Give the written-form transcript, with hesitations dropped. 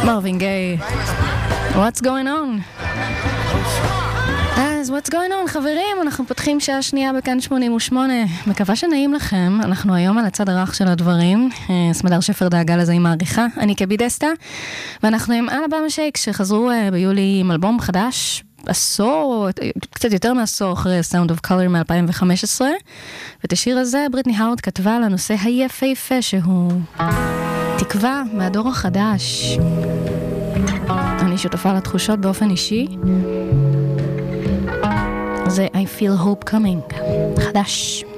מרווין גיי. What's going on? אז what's going on, חברים? אנחנו פותחים שעה שנייה בכאן 88. מקווה שנעים לכם. אנחנו היום על הצד הרך של הדברים. סמדר שפר דאגה לזה עם העריכה. אני קבי דסטה. ואנחנו עם אלבמה שייקס שחזרו ביולי עם אלבום חדש. עשור, קצת יותר מעשור אחרי Sound of Color מ-2015. ואת השיר הזה בריטני האורד כתבה על הנושא היפהפה שהוא תקווה מהדור החדש. אני שותפה לתחושות באופן אישי. זה I feel hope coming. חדש.